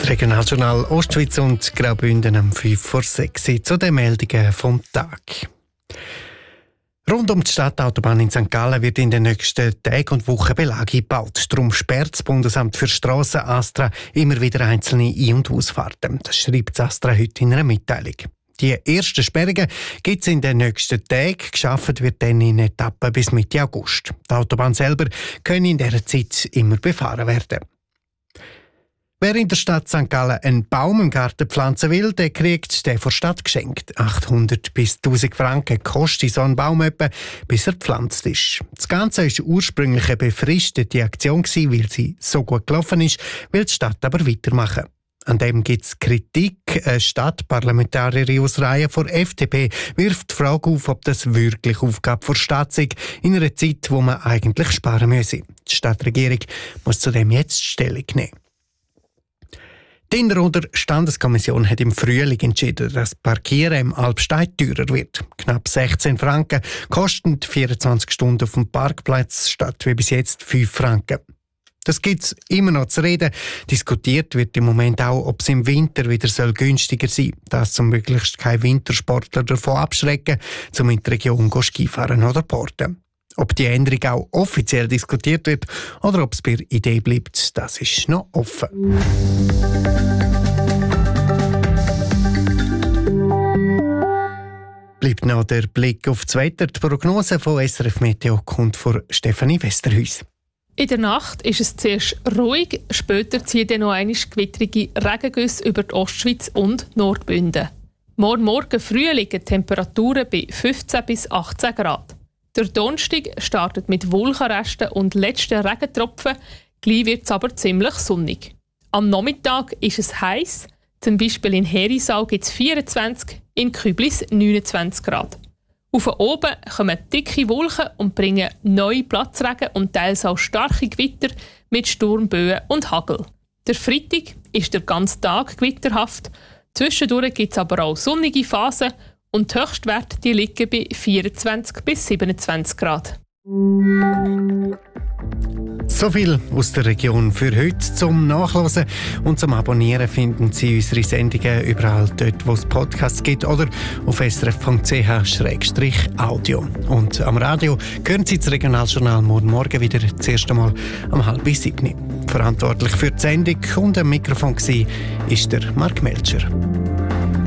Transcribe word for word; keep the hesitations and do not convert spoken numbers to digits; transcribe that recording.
Das Regionaljournal Ostschweiz und Graubünden am fünf vor sechs zu den Meldungen vom Tag. Rund um die Stadtautobahn in Sankt Gallen wird in den nächsten Tagen und Wochen Belag gebaut. Darum sperrt das Bundesamt für Strassen ASTRA immer wieder einzelne Ein- und Ausfahrten. Das schreibt das ASTRA heute in einer Mitteilung. Die ersten Sperrungen gibt es in den nächsten Tagen. Geschafft wird dann in Etappen bis Mitte August. Die Autobahn selber kann in dieser Zeit immer befahren werden. Wer in der Stadt Sankt Gallen einen Baum im Garten pflanzen will, der kriegt den von der Stadt geschenkt. achthundert bis tausend Franken kostet so ein Baum etwa, bis er gepflanzt ist. Das Ganze war ursprünglich eine befristete Aktion, weil sie so gut gelaufen ist, will die Stadt aber weitermachen. An dem gibt es Kritik. Eine Stadtparlamentarierin aus Reihen von F D P wirft die Frage auf, ob das wirklich Aufgabe der Stadt sei, in einer Zeit, wo man eigentlich sparen müsse. Die Stadtregierung muss zudem jetzt Stellung nehmen. Die Innerrhoder Standeskommission hat im Frühling entschieden, dass Parkieren im Albstein teurer wird. Knapp sechzehn Franken kosten vierundzwanzig Stunden auf dem Parkplatz statt wie bis jetzt fünf Franken. Das gibt es immer noch zu reden. Diskutiert wird im Moment auch, ob es im Winter wieder soll günstiger sein soll. Das zum möglichst keine Wintersportler davon abschrecken, um in die Region Skifahren oder porten. Ob die Änderung auch offiziell diskutiert wird oder ob es bei der Idee bleibt, das ist noch offen. Bleibt noch der Blick auf das Wetter. Die Prognose von S R F Meteo kommt von Stefanie Westerhuis. In der Nacht ist es zuerst ruhig, später ziehen dann noch einmal gewittrige Regengüsse über die Ostschweiz und Nordbünden. Morgen Morgen früh liegen die Temperaturen bei fünfzehn bis achtzehn Grad. Der Donnerstag startet mit Wolkenresten und letzten Regentropfen, gleich wird es aber ziemlich sonnig. Am Nachmittag ist es heiß, zum Beispiel in Herisau gibt es vierundzwanzig, in Küblis neunundzwanzig Grad. Auf oben kommen dicke Wolken und bringen neue Platzregen und teils auch starke Gewitter mit Sturmböen und Hagel. Der Freitag ist der ganze Tag gewitterhaft, zwischendurch gibt es aber auch sonnige Phasen und die Höchstwerte die liegen bei vierundzwanzig bis siebenundzwanzig Grad. So viel aus der Region für heute. Zum Nachlesen und zum Abonnieren finden Sie unsere Sendungen überall dort, wo es Podcasts gibt oder auf s r f punkt c h slash audio. Und am Radio hören Sie das Regionaljournal morgen Morgen wieder das erste Mal um halb sieben. Verantwortlich für die Sendung und am Mikrofon war der Mark Melcher.